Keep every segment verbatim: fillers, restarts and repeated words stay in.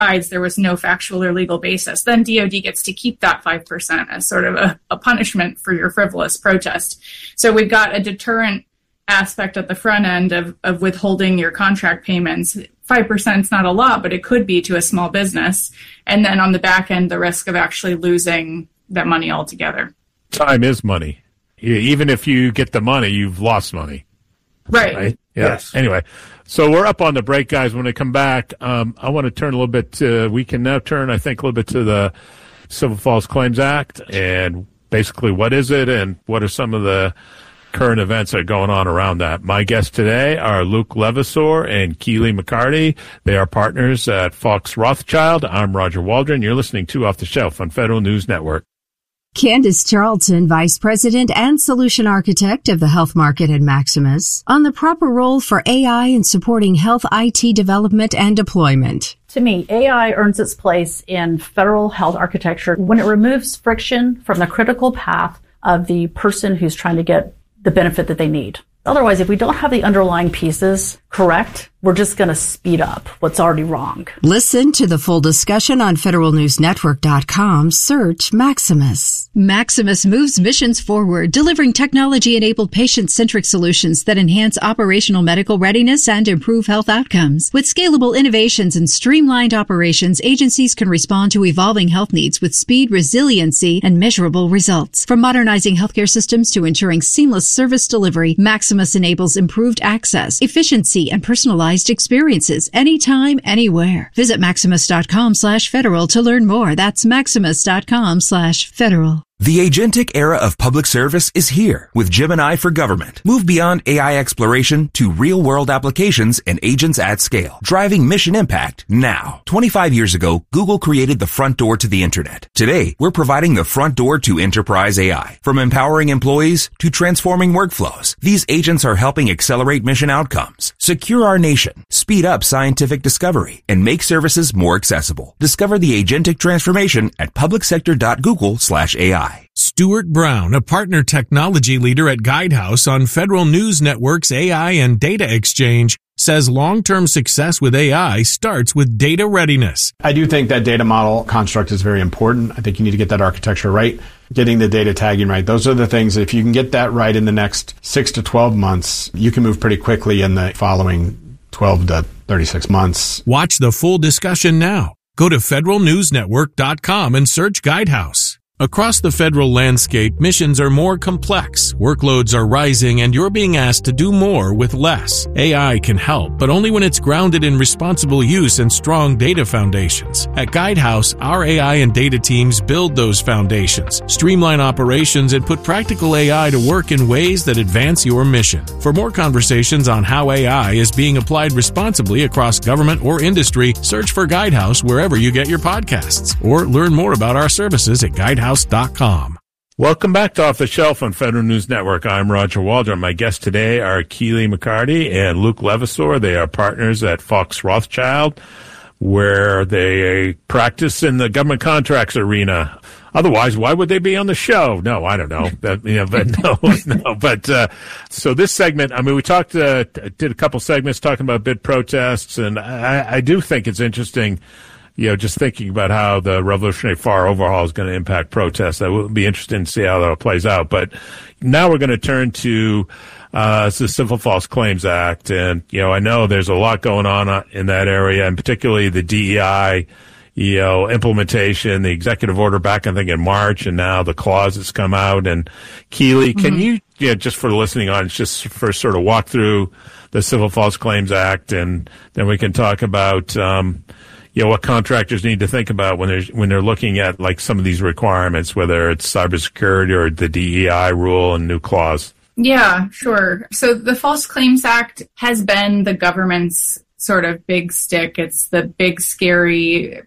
decides there was no factual or legal basis, then D O D gets to keep that five percent as sort of a, a punishment for your frivolous protest. So we've got a deterrent aspect at the front end of, of withholding your contract payments. five percent is not a lot, but it could be to a small business. And then on the back end, the risk of actually losing that money altogether. Time is money. Even if you get the money, you've lost money. Right. Right? Yeah. Yes. Anyway, so we're up on the break, guys. When we come back, um, I want to turn a little bit to, we can now turn, I think, a little bit to the Civil False Claims Act and basically what is it and what are some of the current events that are going on around that. My guests today are Luke Levasseur and Keely McCarty. They are partners at Fox Rothschild. I'm Roger Waldron. You're listening to Off the Shelf on Federal News Network. Candace Charlton, Vice President and Solution Architect of the Health Market at Maximus, on the proper role for A I in supporting health I T development and deployment. To me, A I earns its place in federal health architecture when it removes friction from the critical path of the person who's trying to get the benefit that they need. Otherwise, if we don't have the underlying pieces correct, we're just going to speed up what's already wrong. Listen to the full discussion on federal news network dot com. Search Maximus. Maximus moves missions forward, delivering technology-enabled patient-centric solutions that enhance operational medical readiness and improve health outcomes. With scalable innovations and streamlined operations, agencies can respond to evolving health needs with speed, resiliency, and measurable results. From modernizing healthcare systems to ensuring seamless service delivery, Maximus enables improved access, efficiency, and personalized experiences anytime, anywhere. Visit maximus.com slash federal to learn more. That's maximus.com slash federal. The agentic era of public service is here with Gemini for Government. Move beyond A I exploration to real-world applications and agents at scale, driving mission impact now. twenty-five years ago, Google created the front door to the internet. Today, we're providing the front door to enterprise A I. From empowering employees to transforming workflows, these agents are helping accelerate mission outcomes, secure our nation, speed up scientific discovery, and make services more accessible. Discover the agentic transformation at publicsector.google slash AI. Stuart Brown, a partner technology leader at Guidehouse on Federal News Network's A I and Data Exchange, says long-term success with A I starts with data readiness. I do think that data model construct is very important. I think you need to get that architecture right, getting the data tagging right. Those are the things, if you can get that right in the next six to twelve months, you can move pretty quickly in the following twelve to thirty-six months. Watch the full discussion now. Go to federal news network dot com and search Guidehouse. Across the federal landscape, missions are more complex, workloads are rising, and you're being asked to do more with less. A I can help, but only when it's grounded in responsible use and strong data foundations. At Guidehouse, our A I and data teams build those foundations, streamline operations, and put practical A I to work in ways that advance your mission. For more conversations on how A I is being applied responsibly across government or industry, search for Guidehouse wherever you get your podcasts, or learn more about our services at guidehouse dot com. Welcome back to Off the Shelf on Federal News Network. I'm Roger Waldron. My guests today are Keely McCarty and Luke Levasseur. They are partners at Fox Rothschild, where they practice in the government contracts arena. Otherwise, why would they be on the show? No, I don't know. But, you know, but no, no. But uh, so this segment, I mean, we talked, uh, did a couple segments talking about bid protests, and I, I do think it's interesting. You know, just thinking about how the Revolutionary Fire overhaul is going to impact protests. That will be interesting to see how that plays out. But now we're going to turn to uh, the Civil False Claims Act. And, you know, I know there's a lot going on in that area, and particularly the D E I, you know, implementation, the executive order back, I think, in March, and now the clause has come out. And Keely, can mm-hmm. you, you know, just for the listening audience, just for sort of walk through the Civil False Claims Act, and then we can talk about, um, you know, what contractors need to think about when they're when they're looking at like some of these requirements, whether it's cybersecurity or the D E I rule and new clause. Yeah, sure. So the False Claims Act has been the government's sort of big stick. It's the big, scary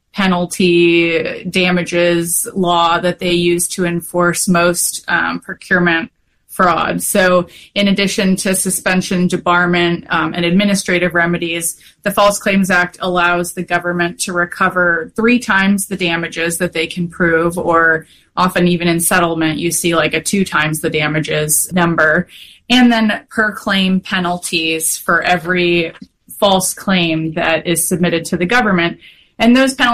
penalty damages law that they use to enforce most um, procurement fraud. So in addition to suspension, debarment, um, and administrative remedies, the False Claims Act allows the government to recover three times the damages that they can prove, or often even in settlement, you see like a two times the damages number, and then per claim penalties for every false claim that is submitted to the government. And those penalties